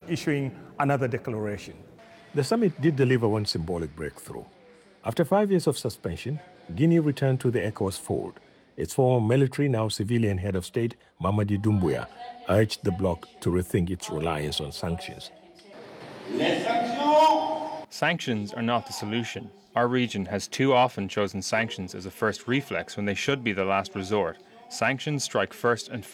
issuing another declaration. The summit did deliver one symbolic breakthrough. After 5 years of suspension, Guinea returned to the ECOWAS fold. Its former military, now civilian head of state, Mamadi Doumbouya, urged the bloc to rethink its reliance on sanctions. Sanctions are not the solution. Our region has too often chosen sanctions as a first reflex when they should be the last resort. Sanctions strike first and